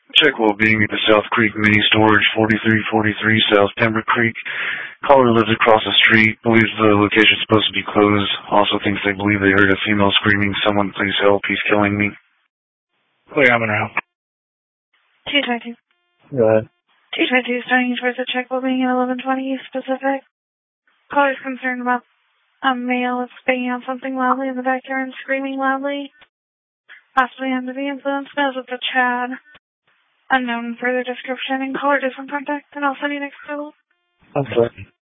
Check well-being at the South Creek Mini Storage, 4343 South Pembroke Creek. Caller lives across the street, believes the location is supposed to be closed, also thinks they believe they heard a female screaming, "Someone please help, he's killing me." Clear, I'm around. 222. Go ahead. 222 starting towards the check well-being at 1120 East Pacific. Caller's concerned about a male that's banging on something loudly in the backyard and screaming loudly. Possibly under the influence, knows it's a Chad. Unknown further description, and caller different contact, and I'll send you next call. Okay.